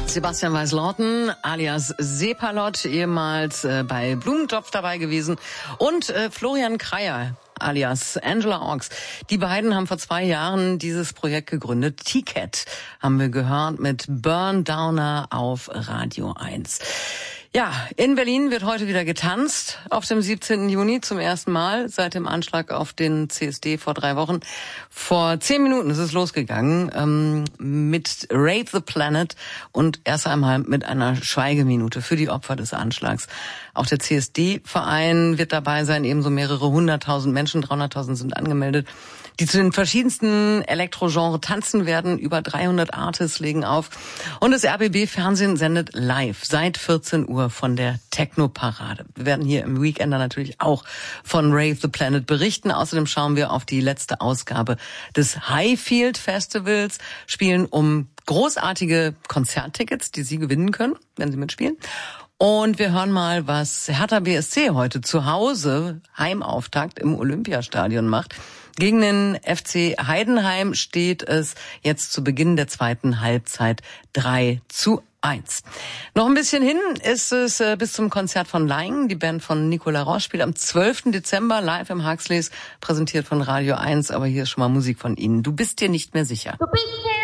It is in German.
Sebastian Weiß-Lorten alias Sepalot, ehemals bei Blumentopf dabei gewesen, und Florian Kreier alias Angela Orks. Die beiden haben vor 2 Jahren dieses Projekt gegründet. T-Cat haben wir gehört mit Burn Downer auf Radio 1. Ja, in Berlin wird heute wieder getanzt, auf dem 17. Juni zum ersten Mal seit dem Anschlag auf den CSD vor 3 Wochen. Vor 10 Minuten ist es losgegangen mit Rape the Planet und erst einmal mit einer Schweigeminute für die Opfer des Anschlags. Auch der CSD-Verein wird dabei sein, ebenso mehrere 100.000 Menschen, 300.000 sind angemeldet, die zu den verschiedensten Elektrogenres tanzen werden. Über 300 Artists legen auf. Und das RBB-Fernsehen sendet live seit 14 Uhr von der Techno-Parade. Wir werden hier im Weekender natürlich auch von Rave the Planet berichten. Außerdem schauen wir auf die letzte Ausgabe des Highfield Festivals, spielen um großartige Konzerttickets, die Sie gewinnen können, wenn Sie mitspielen. Und wir hören mal, was Hertha BSC heute zu Hause, Heimauftakt im Olympiastadion macht. Gegen den FC Heidenheim steht es jetzt zu Beginn der zweiten Halbzeit 3:1. Noch ein bisschen hin ist es bis zum Konzert von Lying. Die Band von Nicolas Roche spielt am 12. Dezember live im Huxleys, präsentiert von Radio 1. Aber hier ist schon mal Musik von Ihnen. Du bist dir nicht mehr sicher. Du bist dir